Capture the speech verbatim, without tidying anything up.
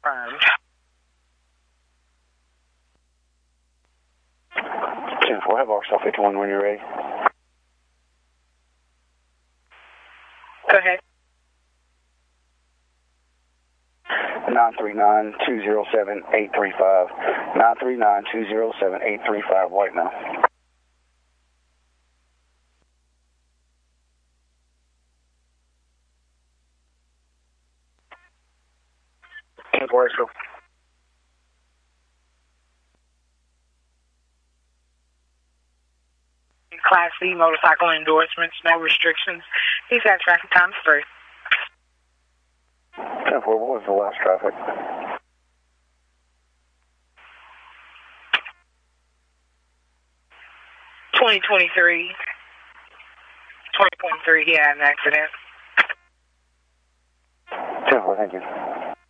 Confirmed. ten four, have Arkansas fifty-one when you're ready. Go ahead. nine three nine, two zero seven, eight three five. nine three nine, two zero seven, eight three five, white now. ten four, let's go. Class C motorcycle endorsements, no restrictions. He's got traffic times three. ten four, what was the last traffic? twenty twenty-three. twenty twenty-three, he had an accident. ten four, thank you.